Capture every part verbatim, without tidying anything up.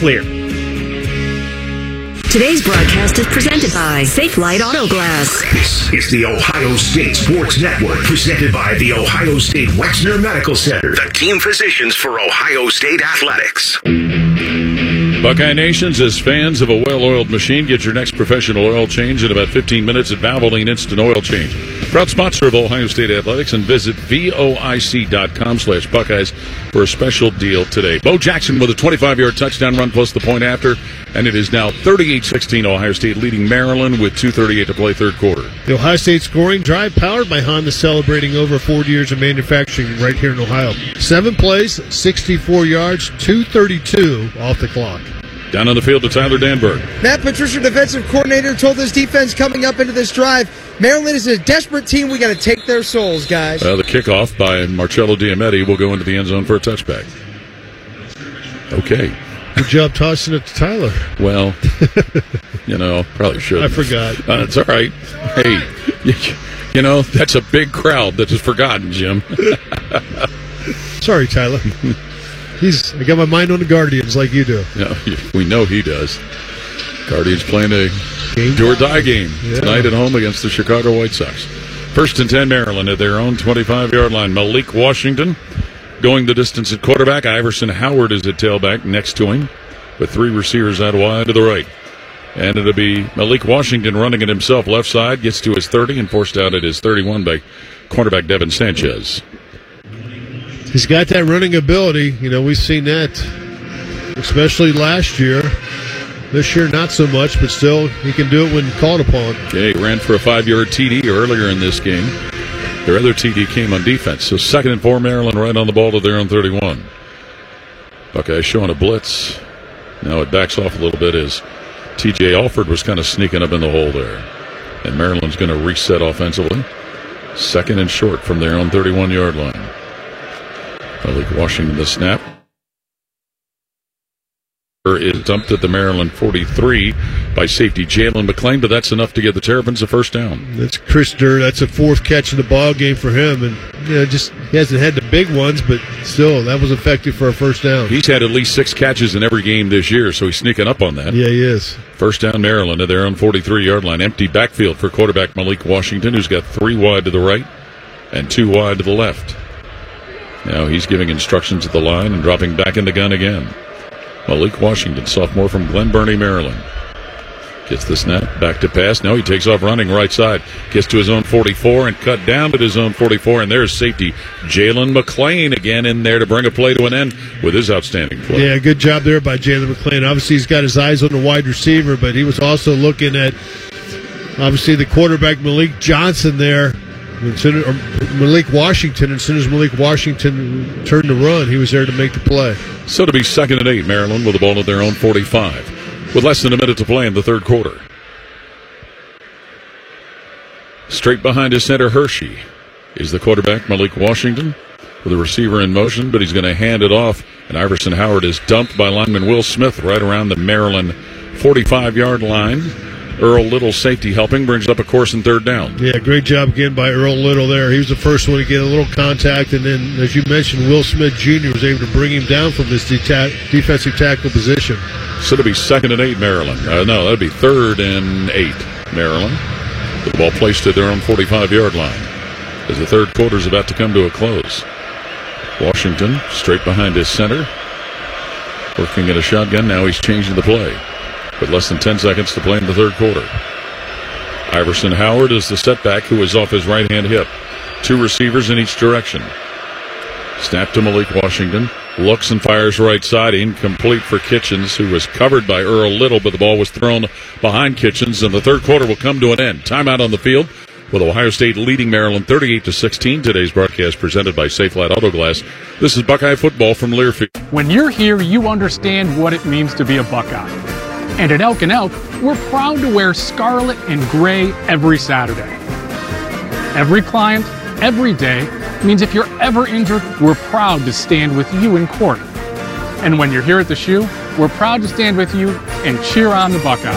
clear. Today's broadcast is presented by Safe Light Auto Glass. This is the Ohio State Sports Network, presented by the Ohio State Wexner Medical Center, the team physicians for Ohio State Athletics. Buckeye Nations, as fans of a well-oiled machine, get your next professional oil change in about fifteen minutes at Valvoline Instant Oil Change. Proud sponsor of Ohio State Athletics, and visit voic.com slash Buckeyes for a special deal today. Bo Jackson with a twenty-five-yard touchdown run plus the point after, and it is now thirty-eight sixteen Ohio State leading Maryland with two thirty-eight to play third quarter. The Ohio State scoring drive powered by Honda, celebrating over forty years of manufacturing right here in Ohio. Seven plays, sixty-four yards, two thirty-two off the clock. Down on the field to Tyler Danberg. Matt Patricia, defensive coordinator, told his defense coming up into this drive, Maryland is a desperate team. We got to take their souls, guys. Uh, the kickoff by Marcello Diametti will go into the end zone for a touchback. Okay. Good job tossing it to Tyler. Well, you know, probably should. I forgot. Uh, it's all right. Hey, you, you know, that's a big crowd that has forgotten, Jim. Sorry, Tyler. He's. I got my mind on the Guardians like you do. Yeah, we know he does. Guardians playing a game? do-or-die game Yeah. tonight at home against the Chicago White Sox. First and ten, Maryland at their own twenty-five-yard line. Malik Washington going the distance at quarterback. Iverson Howard is at tailback next to him, with three receivers out wide to the right. And it'll be Malik Washington running it himself left side, gets to his thirty and forced out at his thirty-one by cornerback Devin Sanchez. He's got that running ability. You know, we've seen that, especially last year. This year, not so much, but still, he can do it when called upon. Okay, ran for a five-yard T D earlier in this game. Their other T D came on defense. So second and four, Maryland right on the ball to their own thirty-one. Buckeyes showing a blitz. Now it backs off a little bit as T J Alford was kind of sneaking up in the hole there. And Maryland's going to reset offensively. Second and short from their own thirty-one-yard line. Malik Washington the snap. Is dumped at the Maryland forty-three by safety Jalen McClain, but that's enough to give the Terrapins a first down. That's Chris Durr. That's a fourth catch in the ball game for him, and you know, just he hasn't had the big ones, but still, that was effective for a first down. He's had at least six catches in every game this year, so he's sneaking up on that. Yeah, he is. First down, Maryland at their own forty-three-yard line. Empty backfield for quarterback Malik Washington, who's got three wide to the right and two wide to the left. Now he's giving instructions at the line and dropping back in the gun again. Malik Washington, sophomore from Glen Burnie, Maryland. Gets the snap, back to pass. No, he takes off running right side. Gets to his own forty-four and cut down to his own forty-four. And there's safety Jalen McClain again in there to bring a play to an end with his outstanding play. Yeah, good job there by Jalen McClain. Obviously, he's got his eyes on the wide receiver, but he was also looking at, obviously, the quarterback Malik Johnson there. Soon, or Malik Washington, and as soon as Malik Washington turned to run, he was there to make the play. So to be second and eight, Maryland with the ball at their own forty-five, with less than a minute to play in the third quarter. Straight behind his center, Hershey, is the quarterback, Malik Washington, with a receiver in motion, but he's going to hand it off, and Iverson Howard is dumped by lineman Will Smith right around the Maryland forty-five-yard line. Earl Little, safety helping, brings up a course and third down. Yeah, great job again by Earl Little there. He was the first one to get a little contact, and then, as you mentioned, Will Smith Junior was able to bring him down from this deta- defensive tackle position. So it'll be second and eight, Maryland. Uh, no, that'd be third and eight, Maryland. The ball placed at their own forty-five-yard line as the third quarter is about to come to a close. Washington straight behind his center, working at a shotgun. Now he's changing the play. With less than ten seconds to play in the third quarter. Iverson Howard is the setback, who is off his right-hand hip. Two receivers in each direction. Snap to Malik Washington. Looks and fires right side. Incomplete for Kitchens, who was covered by Earl Little, but the ball was thrown behind Kitchens, and the third quarter will come to an end. Timeout on the field, with Ohio State leading Maryland thirty-eight to sixteen. Today's broadcast presented by Safe Light Auto Glass. This is Buckeye football from Learfield. When you're here, you understand what it means to be a Buckeye. And at Elk and Elk, we're proud to wear scarlet and gray every Saturday. Every client, every day, means if you're ever injured, we're proud to stand with you in court. And when you're here at the shoe, we're proud to stand with you and cheer on the Buckeyes.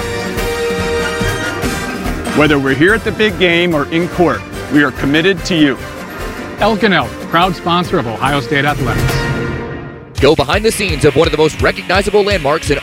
Whether we're here at the big game or in court, we are committed to you. Elk and Elk, proud sponsor of Ohio State Athletics. Go behind the scenes of one of the most recognizable landmarks in